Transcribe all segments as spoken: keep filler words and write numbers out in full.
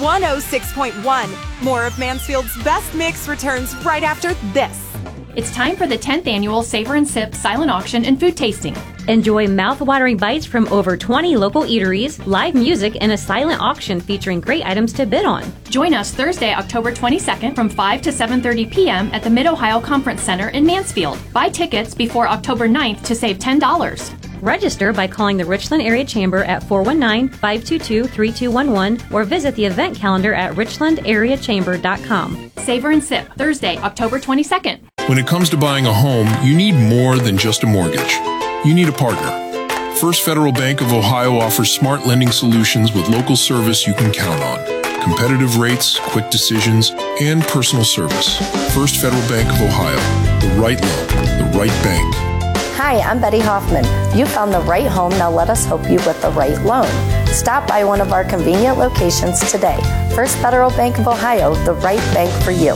one oh six point one. More of Mansfield's Best Mix returns right after this. It's time for the tenth annual Savor and Sip silent auction and food tasting. Enjoy mouth-watering bites from over twenty local eateries, live music, and a silent auction featuring great items to bid on. Join us Thursday, October twenty-second from five to seven thirty p.m. at the Mid-Ohio Conference Center in Mansfield. Buy tickets before October ninth to save ten dollars. Register by calling the Richland Area Chamber at four one nine, five two two, three two one one or visit the event calendar at richland area chamber dot com. Savor and Sip, Thursday, October twenty-second. When it comes to buying a home, you need more than just a mortgage. You need a partner. First Federal Bank of Ohio offers smart lending solutions with local service you can count on. Competitive rates, quick decisions, and personal service. First Federal Bank of Ohio. The right loan, the right bank. Hi, I'm Betty Hoffman. You found the right home, now let us help you with the right loan. Stop by one of our convenient locations today. First Federal Bank of Ohio, the right bank for you.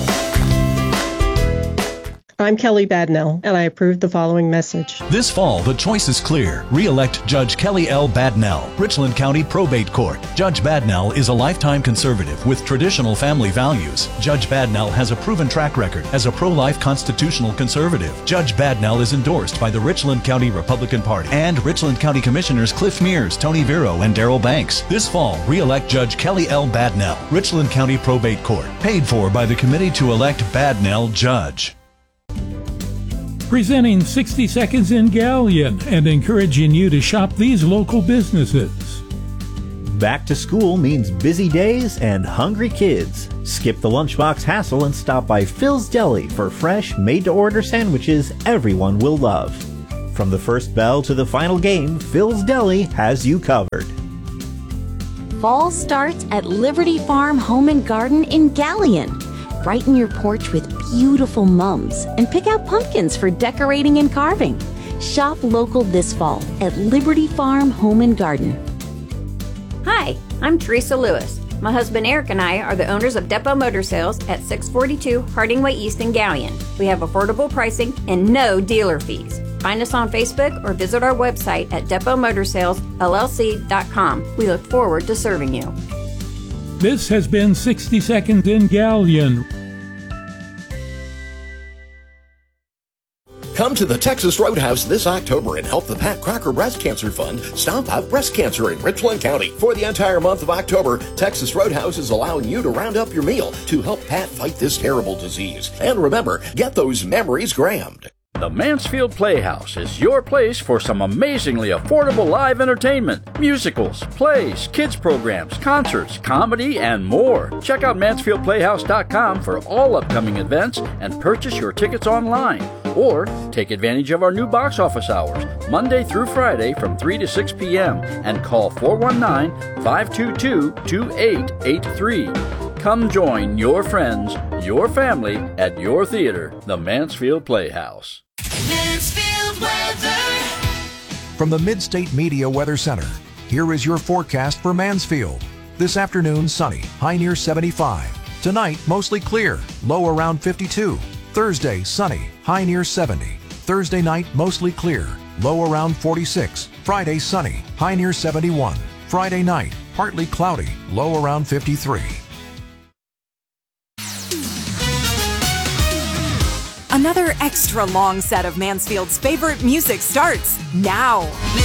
I'm Kelly Badnell, and I approve the following message. This fall, the choice is clear. Re-elect Judge Kelly L. Badnell, Richland County Probate Court. Judge Badnell is a lifetime conservative with traditional family values. Judge Badnell has a proven track record as a pro-life constitutional conservative. Judge Badnell is endorsed by the Richland County Republican Party and Richland County Commissioners Cliff Mears, Tony Vero, and Darrell Banks. This fall, re-elect Judge Kelly L. Badnell, Richland County Probate Court. Paid for by the Committee to Elect Badnell Judge. Presenting sixty Seconds in Galleon and encouraging you to shop these local businesses. Back to school means busy days and hungry kids. Skip the lunchbox hassle and stop by Phil's Deli for fresh, made-to-order sandwiches everyone will love. From the first bell to the final game, Phil's Deli has you covered. Fall starts at Liberty Farm Home and Garden in Galleon. Brighten your porch with beautiful mums and pick out pumpkins for decorating and carving. Shop local this fall at Liberty Farm Home and Garden. Hi, I'm Teresa Lewis. My husband Eric and I are the owners of Depot Motor Sales at six forty-two Harding Way East in Galleon. We have affordable pricing and no dealer fees. Find us on Facebook or visit our website at depot motor sales l l c dot com. We look forward to serving you. This has been sixty Seconds in Galleon. Come to the Texas Roadhouse this October and help the Pat Crocker Breast Cancer Fund stomp out breast cancer in Richland County. For the entire month of October, Texas Roadhouse is allowing you to round up your meal to help Pat fight this terrible disease. And remember, get those memories grammed. The Mansfield Playhouse is your place for some amazingly affordable live entertainment, musicals, plays, kids programs, concerts, comedy, and more. Check out mansfield playhouse dot com for all upcoming events and purchase your tickets online. Or take advantage of our new box office hours, Monday through Friday from three to six p.m. and call four one nine, five two two, two eight eight three. Come join your friends, your family at your theater, the Mansfield Playhouse. Mansfield weather. From the Mid-State Media Weather Center, here is your forecast for Mansfield. This afternoon, sunny, high near seventy-five. Tonight, mostly clear, low around fifty-two. Thursday, sunny, high near seventy. Thursday night, mostly clear, low around forty-six. Friday, sunny, high near seventy-one. Friday night, partly cloudy, low around fifty-three. Another extra long set of Mansfield's favorite music starts now.